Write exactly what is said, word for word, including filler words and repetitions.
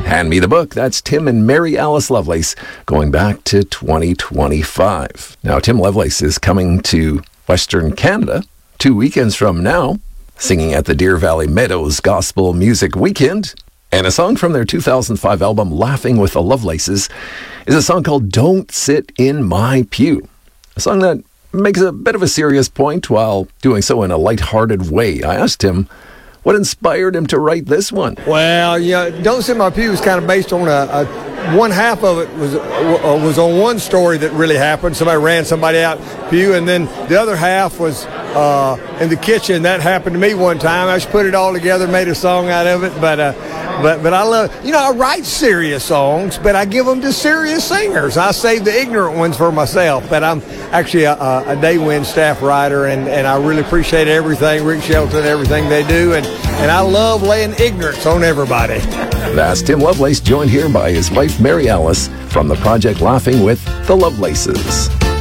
Hand Me the Book. That's Tim and Mary Alice Lovelace going back to twenty twenty-five. Now, Tim Lovelace is coming to Western Canada two weekends from now, singing at the Deer Valley Meadows Gospel Music Weekend. And a song from their two thousand five album, Laughing with the Lovelaces, is a song called Don't Sit in My Pew. A song that makes a bit of a serious point while doing so in a lighthearted way. I asked him what inspired him to write this one. Well, yeah, Don't Sit in My Pew was kind of based on a, a one half of it was uh, was on one story that really happened. Somebody ran somebody out pew, and then the other half was uh, in the kitchen. That happened to me one time. I just put it all together, made a song out of it. But uh, but but I love, you know, I write serious songs, but I give them to serious singers. I save the ignorant ones for myself. But I'm actually a, a Daywind staff writer, and, and I really appreciate everything, Rick Shelton, everything they do, and and I love laying ignorance on everybody. That's Tim Lovelace, joined here by his wife Mary Alice from the project Laughing with the Lovelaces.